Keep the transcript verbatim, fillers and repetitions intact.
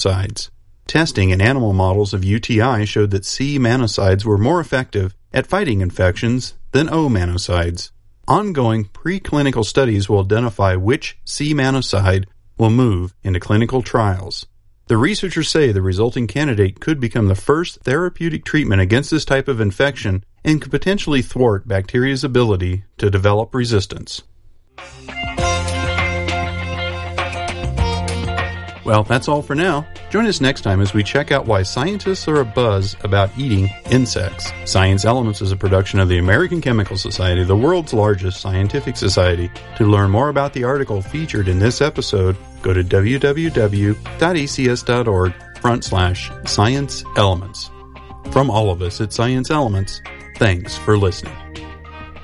monoscides. Testing in animal models of U T I showed that C. monoscides were more effective at fighting infections than O. monoscides. Ongoing preclinical studies will identify which C. monoscide will move into clinical trials. The researchers say the resulting candidate could become the first therapeutic treatment against this type of infection and could potentially thwart bacteria's ability to develop resistance. Well, that's all for now. Join us next time as we check out why scientists are abuzz about eating insects. Science Elements is a production of the American Chemical Society, the world's largest scientific society. To learn more about the article featured in this episode, go to w w w dot a c s dot org front slash science elements. From all of us at Science Elements, thanks for listening.